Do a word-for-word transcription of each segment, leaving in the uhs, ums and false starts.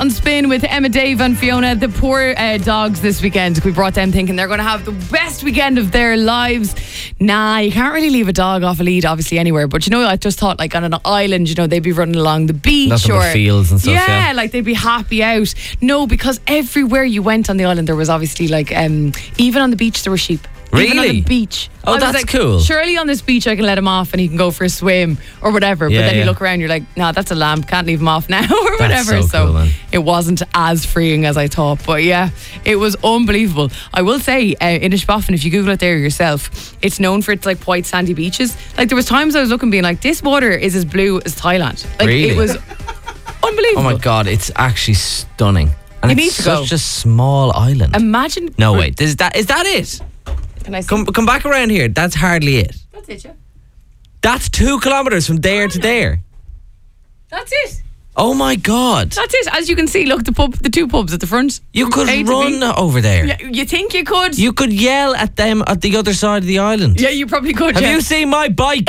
on Spin with Emma, Dave and Fiona. The poor uh, dogs this weekend. We brought them thinking they're going to have the best weekend of their lives. Nah, you can't really leave a dog off a lead, obviously, anywhere. But you know, I just thought, like, on an island, you know, they'd be running along the beach. Nothing or but fields and stuff, yeah, yeah. like they'd be happy out. No, because everywhere you went on the island, there was obviously, like, um, even on the beach, there were sheep. Even on Really? the beach. Oh, I was that's like, cool. Surely on this beach I can let him off and he can go for a swim or whatever. Yeah, but then yeah. you look around, you're like, nah, that's a lamb. Can't leave him off now or That's whatever. so cool, man. it wasn't as freeing as I thought. But yeah, it was unbelievable. I will say, uh, in Inishbofin, if you Google it there yourself, it's known for its like white sandy beaches. Like there was times I was looking being like, this water is as blue as Thailand. Like Really? it was unbelievable. Oh my God, it's actually stunning. And You it's need to such go. a small island. Imagine. no, wait, is that, is that it? Can I see? Come, come back around here. That's hardly it. That's it, yeah. That's two kilometres from there to there. That's it. Oh my God. That's it. As you can see, look, the pub, the two pubs at the front. You could A to B. run over there. Yeah, you think you could? You could yell at them at the other side of the island. yeah, you probably could. Have yeah. you seen my bike?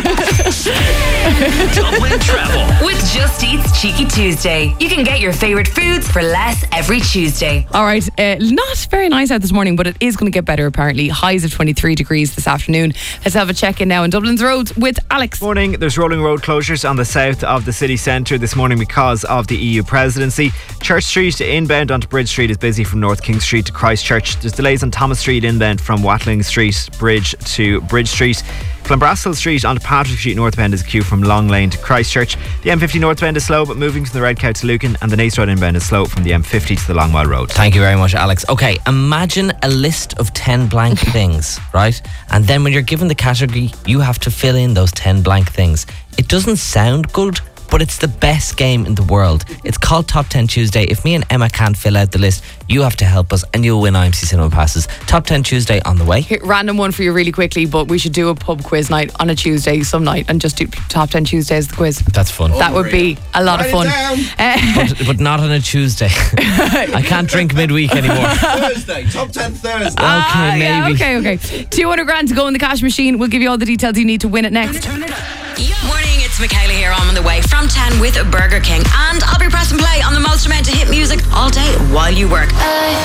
Dublin Travel with Just Eat's Cheeky Tuesday. You can get your favourite foods for less every Tuesday. All right, uh, not very nice out this morning, but it is going to get better apparently. Highs of twenty-three degrees this afternoon. Let's have a check in now in Dublin's roads with Alex. Morning. There's rolling road closures on the south of the city centre this morning because of the E U presidency. Church Street inbound onto Bridge Street is busy from North King Street to Christchurch. There's delays on Thomas Street inbound from Watling Street Bridge to Bridge Street. Clonbrassil Street onto Patrick Street northbound is a queue from Long Lane to Christchurch. The M fifty northbound is slow but moving from the Red Cow to Lucan, and the Nace Road inbound is slow from the M fifty to the Longmire Road. Thank you very much, Alex. Okay, imagine a list of ten blank things, right? And then when you're given the category, you have to fill in those ten blank things. It doesn't sound good, but it's the best game in the world. It's called Top ten Tuesday. If me and Emma can't fill out the list, you have to help us and you'll win I M C Cinema passes. Top ten Tuesday on the way. Here, random one for you really quickly, but we should do a pub quiz night on a Tuesday some night and just do Top ten Tuesday as the quiz. That's fun. That would be a lot of fun. Uh, but, but not on a Tuesday. I can't drink midweek anymore. Thursday, top ten Thursday. ah, Okay, yeah, maybe. okay, okay. two hundred grand to go in the cash machine. We'll give you all the details you need to win it next. Morning, it's Michaela here. I'm on the way from ten with Burger King, and I'll be pressing play on the most amount of hit music all day while you work.